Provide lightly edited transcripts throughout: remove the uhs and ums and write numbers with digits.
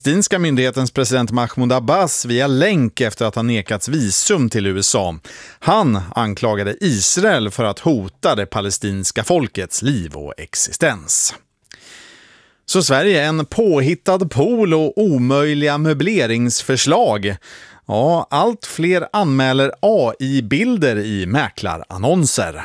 Palestinska myndighetens president Mahmoud Abbas via länk efter att han nekats visum till USA. Han anklagade Israel för att hota det palestinska folkets liv och existens. Så Sverige, en påhittad pool och omöjliga möbleringsförslag. Ja, allt fler anmäler AI-bilder i mäklarannonser.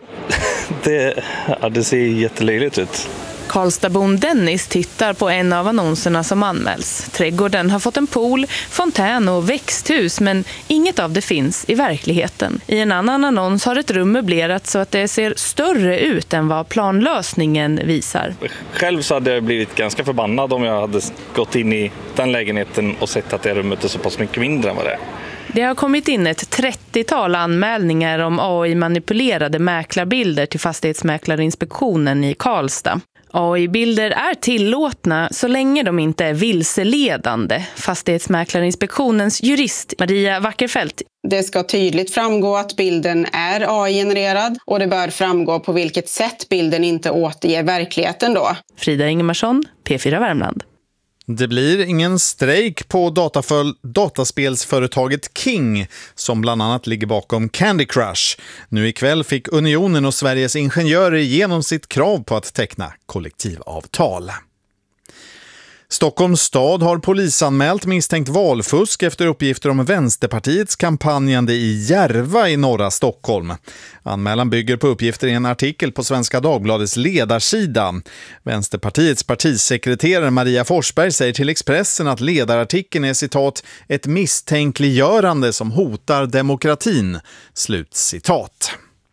Det ser jättelöjligt ut. Karlstadbon Dennis tittar på en av annonserna som anmäls. Trädgården har fått en pool, fontän och växthus, men inget av det finns i verkligheten. I en annan annons har ett rum möblerat så att det ser större ut än vad planlösningen visar. Själv så hade jag blivit ganska förbannad om jag hade gått in i den lägenheten och sett att det rummet är så pass mycket mindre än vad det är. Det har kommit in ett 30-tal anmälningar om AI-manipulerade mäklarbilder till Fastighetsmäklarinspektionen i Karlstad. AI-bilder är tillåtna så länge de inte är vilseledande. Fastighetsmäklarinspektionens jurist Maria Wackerfeldt. Det ska tydligt framgå att bilden är AI-genererad och det bör framgå på vilket sätt bilden inte återger verkligheten då. Frida Ingemarsson, P4 Värmland. Det blir ingen strejk på dataspelsföretaget King som bland annat ligger bakom Candy Crush. Nu ikväll fick Unionen och Sveriges ingenjörer igenom sitt krav på att teckna kollektivavtal. Stockholms stad har polisanmält misstänkt valfusk efter uppgifter om Vänsterpartiets kampanjande i Järva i norra Stockholm. Anmälan bygger på uppgifter i en artikel på Svenska Dagbladets ledarsida. Vänsterpartiets partisekreterare Maria Forsberg säger till Expressen att ledarartikeln är citat ett misstänkliggörande som hotar demokratin. Slutcitat.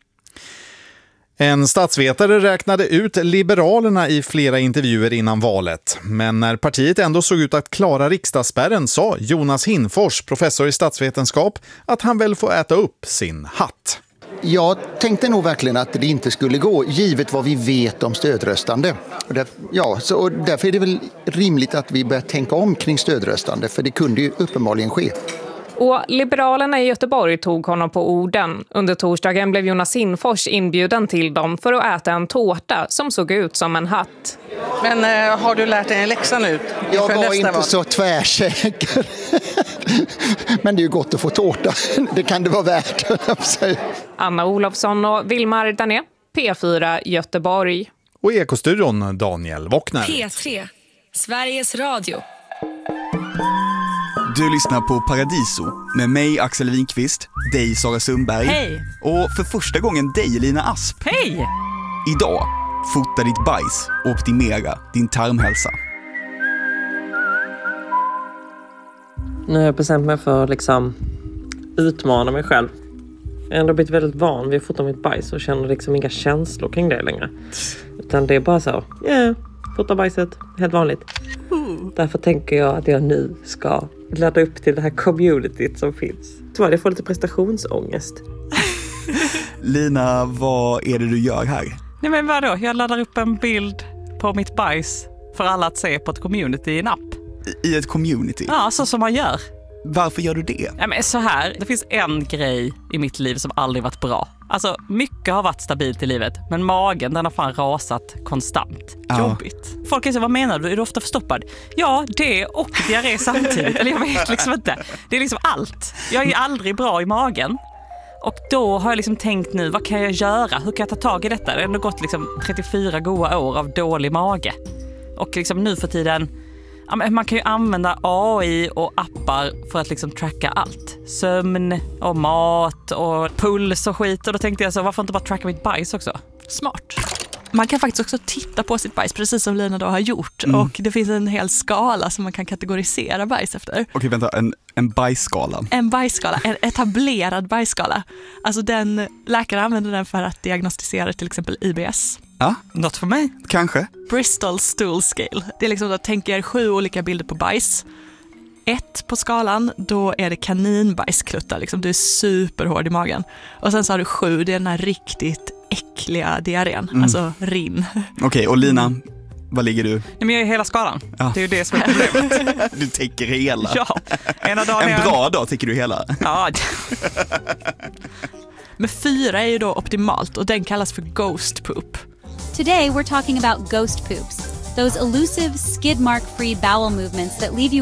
En statsvetare räknade ut Liberalerna i flera intervjuer innan valet. Men när partiet ändå såg ut att klara riksdagsspärren sa Jonas Hinfors, professor i statsvetenskap, att han väl får äta upp sin hatt. Jag tänkte nog verkligen att det inte skulle gå, givet vad vi vet om stödröstande. Och därför är det väl rimligt att vi börjar tänka om kring stödröstande, för det kunde ju uppenbarligen ske. Och Liberalerna i Göteborg tog honom på orden. Under torsdagen blev Jonas Hinfors inbjuden till dem för att äta en tårta som såg ut som en hatt. Men har du lärt dig en läxa nu? Jag var inte så tvärsäker. Men det är ju gott att få tårta. Det kan det vara värt. Anna Olofsson och Vilmar Dané, P4 Göteborg. Och Ekostudion Daniel Wockner. P3, Sveriges Radio. Du lyssnar på Paradiso med mig Axel Winkvist, dig Sara Sundberg. Hej. Och för första gången dig Lina Asp. Hej. Idag, fota ditt bajs och optimera din tarmhälsa. Nu har jag bestämt mig för att utmana mig själv. Jag har ändå blivit väldigt van vid att fota mitt bajs och känner inga känslor kring det längre. Utan det är bara så, fota bajset, helt vanligt. Därför tänker jag att jag nu ska ladda upp till det här communityt som finns. Så jag får lite prestationsångest. Lina, vad är det du gör här? Nej men vadå? Jag laddar upp en bild på mitt bajs för alla att se på ett community i en app. I ett community? Ja, så som man gör. Varför gör du det? Ja, men så här, det finns en grej i mitt liv som aldrig varit bra. Alltså, mycket har varit stabilt i livet, men magen, den har fan rasat konstant. Ja. Jobbigt. Folk är så, vad menar du? Är du ofta förstoppad? Ja, det och diarré samtidigt. Eller jag vet inte. Det är allt. Jag är aldrig bra i magen. Och då har jag tänkt nu, vad kan jag göra? Hur kan jag ta tag i detta? Det har ändå gått 34 goda år av dålig mage. Och nu för tiden, man kan ju använda AI och appar för att tracka allt. Sömn och mat och puls och skit. Och då tänkte jag så, varför inte bara tracka mitt bajs också? Smart. Man kan faktiskt också titta på sitt bajs, precis som Lina då har gjort. Och det finns en hel skala som man kan kategorisera bajs efter. Okej, vänta, en bajsskala. En bajsskala, en etablerad bajsskala. Alltså läkare använder den för att diagnostisera till exempel IBS. Ja, något för mig. Kanske. Bristol Stool Scale. Det är då tänker 7 olika bilder på bajs. 1 på skalan, då är det kaninbajskluttar. Du är superhård i magen. Och sen så har du 7, det är den här riktigt äckliga diarrén. Alltså rinn. Okej, och Lina, vad ligger du? Nej, men jag är hela skalan. Ja. Det är ju det som är problemet. Du täcker hela. Ja. En bra dag täcker du hela. Ja. Men 4 är ju då optimalt och den kallas för ghost poop. Today we're talking about ghost poops. Those elusive, skid mark-free bowel movements that leave you